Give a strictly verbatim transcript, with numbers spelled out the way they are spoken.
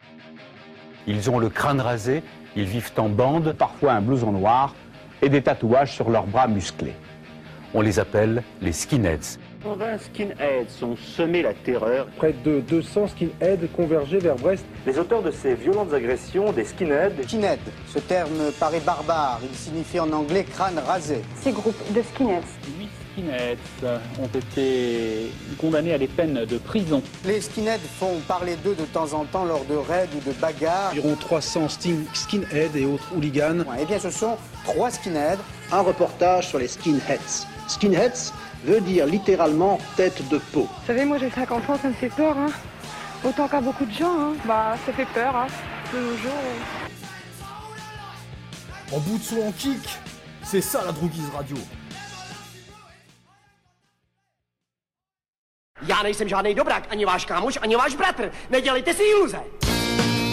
Ils ont le crâne rasé, ils vivent en bande, parfois un blouson noir et des tatouages sur leurs bras musclés. On les appelle les skinheads. cent vingt skinheads ont semé la terreur. Près de deux cents skinheads convergeaient vers Brest. Les auteurs de ces violentes agressions, des skinheads. Skinhead, ce terme paraît barbare, il signifie en anglais crâne rasé. Ces groupes de skinheads. Huit skinheads ont été condamnés à des peines de prison. Les skinheads font parler d'eux de temps en temps lors de raids ou de bagarres. Environ trois cents skinheads et autres hooligans. Eh bien, ce sont trois skinheads. Un reportage sur les skinheads. Skinheads veut dire littéralement tête de peau. Vous savez, moi j'ai cinquante ans, ça me fait peur, hein. Autant qu'à beaucoup de gens, hein. Bah, ça fait peur, hein. De nos jours. En bout de son en kick, c'est ça la Droogies Radio. Já nejsem žádný dobrák, ani váš kámoš, ani váš bratr. Nedělejte si iluze.